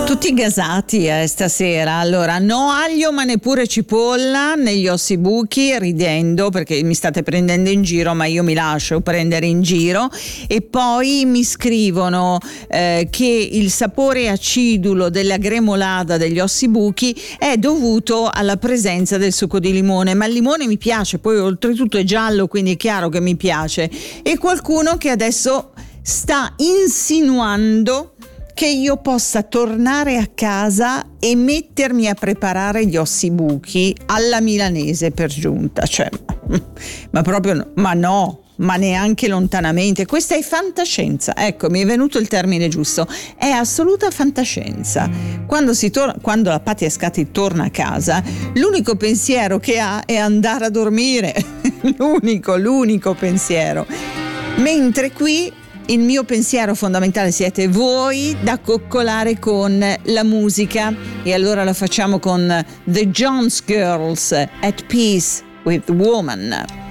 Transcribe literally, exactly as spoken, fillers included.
Tutti gasati eh, stasera. Allora, no aglio ma neppure cipolla negli ossibuchi, ridendo perché mi state prendendo in giro, ma io mi lascio prendere in giro. E poi mi scrivono eh, che il sapore acidulo della gremolata degli ossibuchi è dovuto alla presenza del succo di limone, ma il limone mi piace, poi oltretutto è giallo, quindi è chiaro che mi piace. E qualcuno che adesso sta insinuando che io possa tornare a casa e mettermi a preparare gli ossibuchi alla milanese per giunta, cioè, ma proprio no, ma no, ma neanche lontanamente. Questa è fantascienza, ecco, mi è venuto il termine giusto, è assoluta fantascienza. Quando si torna, quando la Patria Scatti torna a casa, l'unico pensiero che ha è andare a dormire, l'unico, l'unico pensiero. Mentre qui il mio pensiero fondamentale siete voi, da coccolare con la musica, e allora la facciamo con The Jones Girls, At Peace with Woman.